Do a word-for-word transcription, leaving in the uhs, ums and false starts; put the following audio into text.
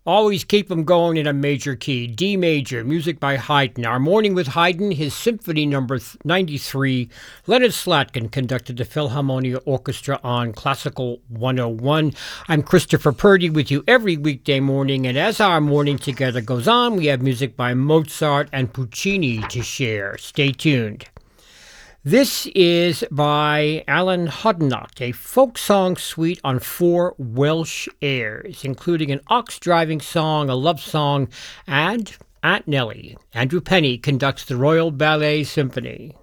Always keep 'em going in a major key. D major, music by Haydn. Our Morning with Haydn, his Symphony Number ninety-three. Leonard Slatkin conducted the Philharmonia Orchestra on Classical one oh one. I'm Christopher Purdy with you every weekday morning, and as our morning together goes on, we have music by Mozart and Puccini to share. Stay tuned. This is by Alan Hodnott, a folk song suite on four Welsh airs, including an ox-driving song, a love song, and Aunt Nellie. Andrew Penny conducts the Royal Ballet Symphony.